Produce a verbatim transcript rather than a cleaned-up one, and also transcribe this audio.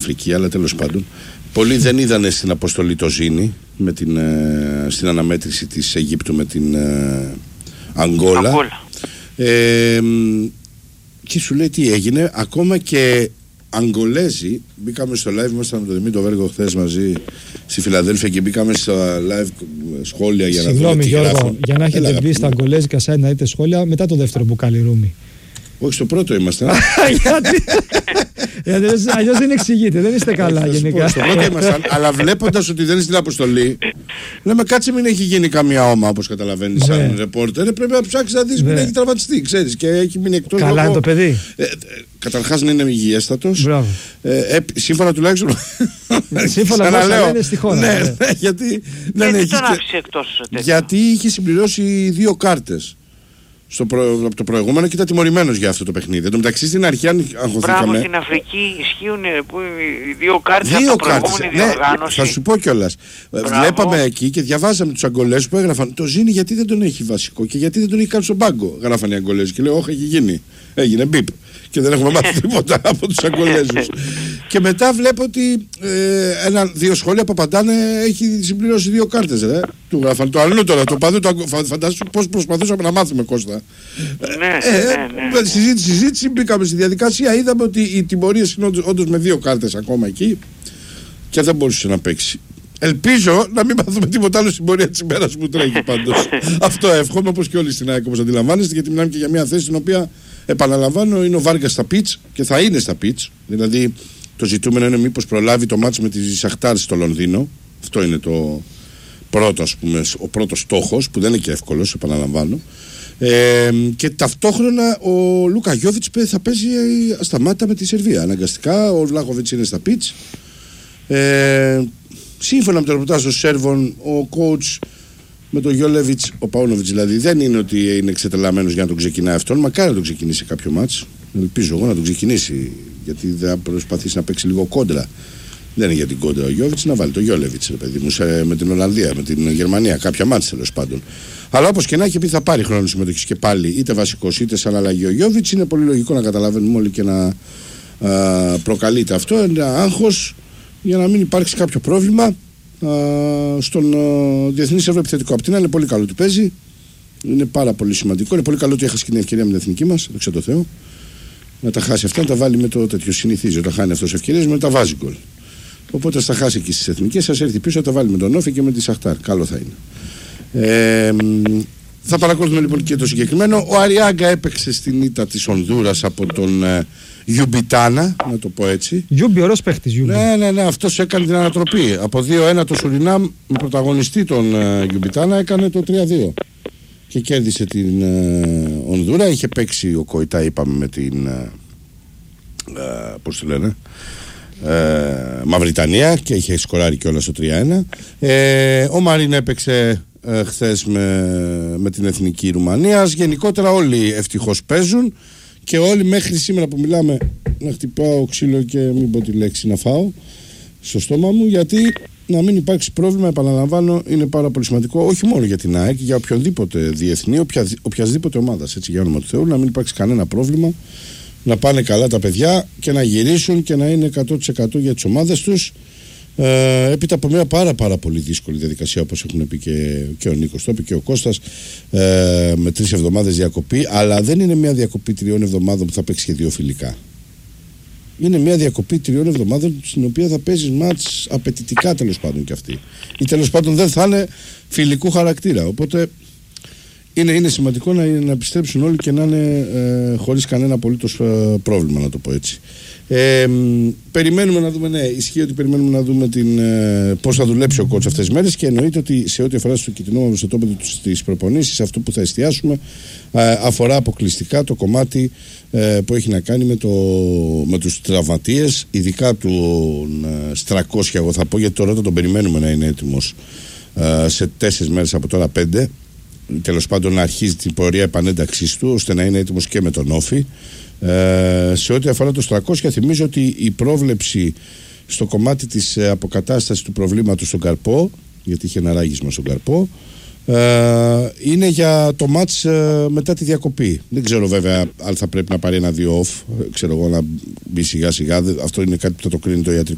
Αφρική, αλλά τέλος πάντων. Πολλοί δεν είδανε στην αποστολή το Ζήνη με την, ε, στην αναμέτρηση της Αιγύπτου με την ε, Αγγόλα. Ε, και σου λέει τι έγινε. Ακόμα και Αγγολέζοι, μπήκαμε στο live, ήμασταν με τον Δημήτρη Βέργο χθες μαζί στη Φιλαδέλφια και μπήκαμε στα live σχόλια για να δούμε τι Γιώργο, γράφουν. Για να έχετε μπει στα αγγολέζικα site να δείτε σχόλια μετά το δεύτερο μπουκάλι ρούμι. Όχι, στο πρώτο ήμασταν. Γιατί αλλιώς δεν εξηγείτε, δεν είστε καλά γενικά. Στο πρώτο ήμασταν, αλλά βλέποντας ότι δεν είναι στην αποστολή, λέμε κάτσε μην έχει γίνει καμία όμα, όπως καταλαβαίνεις σαν ρεπόρτερ. Πρέπει να ψάξεις να δεις μην έχει τραυματιστεί, ξέρεις, και έχει μείνει εκτός. Καλά είναι το παιδί. Καταρχάς να είναι υγιέστατος. Σύμφωνα τουλάχιστον. Σύμφωνα με όσα λένε στη χώρα. Ναι, γιατί. Γιατί είχε συμπληρώσει δύο κάρτες. Στο προ... από το προηγούμενο και ήταν τιμωρημένος για αυτό το παιχνίδι. Εν τω μεταξύ στην αρχή αν αγχωθήκαμε. Μπράβο, στην Αφρική ισχύουν που, οι δύο κάρτες δύο από την προηγούμενη ναι, διοργάνωση. Θα σου πω κιόλας. Βλέπαμε εκεί και διαβάζαμε τους Αγγολέζους που έγραφαν το Ζήνη γιατί δεν τον έχει βασικό και γιατί δεν τον έχει κάνει στον πάγκο. Γράφανε οι Αγγολέζοι και λέω όχι έχει γίνει. Έγινε μπιπ. Και δεν έχουμε μάθει τίποτα από τους Αγγολέζους. Και μετά βλέπω ότι ε, ένα, δύο σχόλια που απαντάνε έχει συμπληρώσει δύο κάρτες. Ρε. Του γράφαν το αλλού τώρα, το παδού, το, φαντάσου πώς προσπαθούσαμε να μάθουμε Κώστα. Ναι, ε, ναι, ναι. Συζήτηση, συζήτηση, μπήκαμε στη διαδικασία, είδαμε ότι οι τιμωρίες είναι όντως με δύο κάρτες ακόμα εκεί και δεν μπορούσε να παίξει. Ελπίζω να μην μάθουμε τίποτα άλλο στην πορεία της ημέρας που τρέχει πάντως. Αυτό εύχομαι, όπως και όλοι στην ΑΕΚ όπως αντιλαμβάνεστε, γιατί μιλάμε και για μια θέση στην οποία επαναλαμβάνω είναι ο Βάργας στα πιτς και θα είναι στα πιτς. Δηλαδή το ζητούμενο είναι μήπως προλάβει το μάτς με τη Σαχτάρ στο Λονδίνο. Αυτό είναι το πρώτο, ας πούμε, ο πρώτος στόχος που δεν είναι και εύκολος, επαναλαμβάνω. Ε, και ταυτόχρονα ο Λούκα Γιόβιτς θα παίζει ασταμάτητα με τη Σερβία. Αναγκαστικά ο Βλάχοβιτς είναι στα πιτς. Ε, σύμφωνα με το ρεπορτάζ των Σέρβων, ο coach με τον Γιόλεβιτς, ο Παούνοβιτς δηλαδή, δεν είναι ότι είναι εξετελαμένος για να τον ξεκινάει αυτόν. Μακάρι να τον ξεκινήσει σε κάποιο μάτς. Ελπίζω εγώ να τον ξεκινήσει, γιατί θα προσπαθήσει να παίξει λίγο κόντρα. Δεν είναι για την κόντρα ο Γιόλεβιτς, να βάλει τον Γιόλεβιτς, ρε παιδί μου, σε, με την Ολλανδία, με την Γερμανία, κάποια μάτς τέλος πάντων. Αλλά όπως και να έχει, επειδή θα πάρει χρόνο συμμετοχής και πάλι, είτε βασικός είτε σαν αλλαγή ο Γιόλεβιτς, είναι πολύ λογικό να καταλαβαίνουμε όλοι και να α, προκαλείται αυτό. Ένα άγχος για να μην υπάρξει κάποιο πρόβλημα α, στον α, διεθνή σερβο επιθετικό. Απ' την άλλη είναι πολύ καλό ότι παίζει, είναι πάρα πολύ σημαντικό. Είναι πολύ καλό ότι έχασε και την ευκαιρία με την εθνική μας, δόξα τω Θεώ. Να τα χάσει αυτά, να τα βάλει με το τέτοιο. Συνηθίζει όταν χάνει αυτός ευκαιρίες, με τα βάζει γκολ. Οπότε θα χάσει και στις εθνικές, σας έρθει πίσω, θα τα βάλει με τον Όφη και με τη Σαχτάρ. Καλό θα είναι. Ε, θα παρακολουθούμε λοιπόν και το συγκεκριμένο. Ο Αριάγκα έπαιξε στην ήττα της Ονδούρας από τον ε, Γιουμπιτάνα, να το πω έτσι. Γιούμπι, ωραίος παίχτης, Γιούμπι. Ναι, ναι, ναι, αυτός έκανε την ανατροπή. Από δύο ένα το Σουρινάμ με πρωταγωνιστή τον ε, Γιουμπιτάνα έκανε το τρία δύο. Και κέρδισε την ε, Ονδούρα. Είχε παίξει ο Κοϊτά, είπαμε, με την. Ε, ε, πώς το λένε. Ε, Μαυριτανία και είχε σκοράρει κιόλας το τρία ένα. Ε, ο Μαρίν έπαιξε ε, χθες με, με την εθνική Ρουμανίας. Γενικότερα όλοι ευτυχώς παίζουν και όλοι μέχρι σήμερα που μιλάμε, να χτυπάω ξύλο και μην πω τη λέξη να φάω στο στόμα μου, γιατί να μην υπάρξει πρόβλημα, επαναλαμβάνω, είναι πάρα πολύ σημαντικό, όχι μόνο για την ΑΕΚ, για οποιονδήποτε διεθνή, οποια, οποιασδήποτε ομάδας, έτσι, για όνομα του Θεού, να μην υπάρξει κανένα πρόβλημα, να πάνε καλά τα παιδιά και να γυρίσουν και να είναι εκατό τοις εκατό για τις ομάδες τους, ε, έπειτα από μια πάρα πάρα πολύ δύσκολη διαδικασία, όπως έχουν πει και, και ο Νίκος, το είπε και ο Κώστας, ε, με τρεις εβδομάδες διακοπή, αλλά δεν είναι μια διακοπή τριών εβδομάδων που θα παίξει και δύο φιλικά. Είναι μια διακοπή τριών εβδομάδων στην οποία θα παίζεις μάτς απαιτητικά, τέλος πάντων κι αυτή. Ή τέλος πάντων δεν θα είναι φιλικού χαρακτήρα. Οπότε είναι, είναι σημαντικό να, να επιστρέψουν όλοι και να είναι ε, χωρίς κανένα απολύτως ε, πρόβλημα, να το πω έτσι. Ε, περιμένουμε να δούμε, ναι, ισχύει ότι περιμένουμε να δούμε την, ε, πώς θα δουλέψει ο κότς αυτές τις μέρες και εννοείται ότι σε ό,τι αφορά στο κυτρινό στο τόπο της προπονήσεις, αυτό που θα εστιάσουμε ε, αφορά αποκλειστικά το κομμάτι ε, που έχει να κάνει με, το, με τους τραυματίες, ειδικά του ε, Στρακόσια, εγώ θα πω, γιατί τώρα τον περιμένουμε να είναι έτοιμος ε, σε τέσσερις μέρες από τώρα, πέντε, τέλος πάντων να αρχίζει την πορεία επανένταξής του, ώστε να είναι έτοιμος και με τον Όφη. Ε, σε ό,τι αφορά το τριακόσια, θυμίζω ότι η πρόβλεψη στο κομμάτι της ε, αποκατάστασης του προβλήματος στον καρπό, γιατί είχε ένα ράγισμα στον καρπό, ε, είναι για το μάτς ε, μετά τη διακοπή. Δεν ξέρω βέβαια αν θα πρέπει να πάρει ένα δύο off, ξέρω εγώ, να μπει σιγά σιγά. Αυτό είναι κάτι που θα το κρίνει το ιατρικό